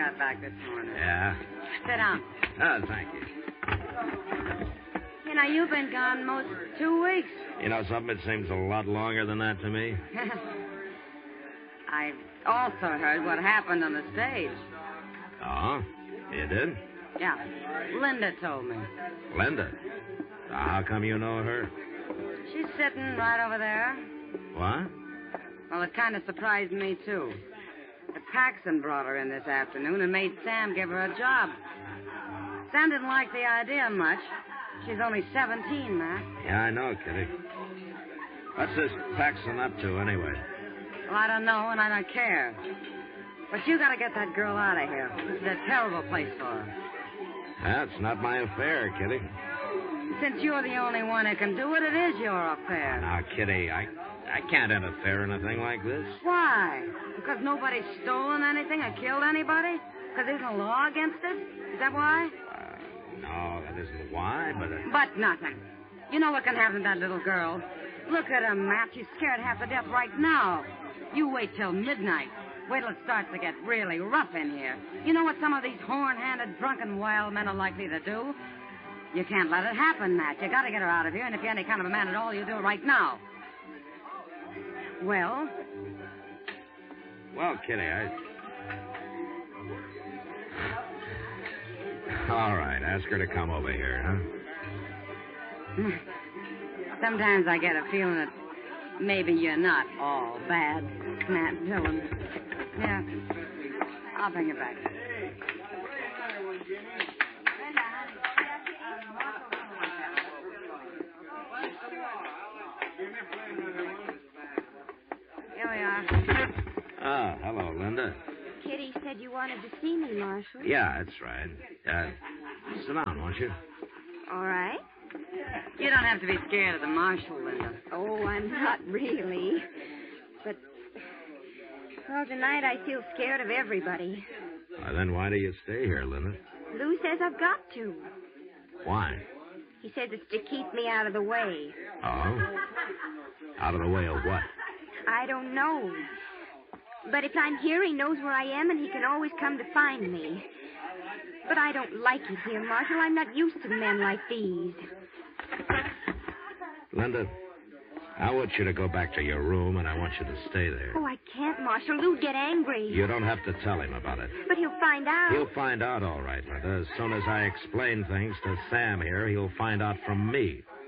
got back this morning. Yeah? Sit down. Oh, thank you. You know, you've been gone most 2 weeks. You know something? It seems a lot longer than that to me. I also heard what happened on the stage. Oh? You did? Yeah. Linda told me. Linda? How come you know her? She's sitting right over there. What? Well, it kind of surprised me, too. The Paxson brought her in this afternoon and made Sam give her a job. Sam didn't like the idea much. She's only 17, Matt. Yeah, I know, Kitty. What's this Paxson up to, anyway? Well, I don't know, and I don't care. But you got to get that girl out of here. This is a terrible place for her. That's not my affair, Kitty. Since you're the only one who can do it, it is your affair. Now, Kitty, I can't interfere in a thing like this. Why? Because nobody's stolen anything or killed anybody? Because there's no law against it? Is that why? No, that isn't why, but... But nothing. You know what can happen to that little girl. Look at her, Matt. She's scared half to death right now. You wait till midnight. Wait till it starts to get really rough in here. You know what some of these horn-handed, drunken wild men are likely to do? You can't let it happen, Matt. You got to get her out of here, and if you're any kind of a man at all, you do it right now. Well? Well, Kitty, All right, ask her to come over here, huh? Sometimes I get a feeling that maybe you're not all bad, Matt Dillon. Yeah, I'll bring it back. Here we are. Oh, hello, Linda. Kitty said you wanted to see me, Marshal. Yeah, that's right. Sit down, won't you? All right. You don't have to be scared of the marshal, Linda. Oh, I'm not really. But, well, tonight I feel scared of everybody. Well, then why do you stay here, Linda? Lou says I've got to. Why? He says it's to keep me out of the way. Oh? Out of the way of what? I don't know. But if I'm here, he knows where I am, and he can always come to find me. But I don't like it here, Marshal. I'm not used to men like these. Linda, I want you to go back to your room, and I want you to stay there. Oh, I can't, Marshal. Lou'd get angry. You don't have to tell him about it. But he'll find out. He'll find out all right, Linda. As soon as I explain things to Sam here, he'll find out from me.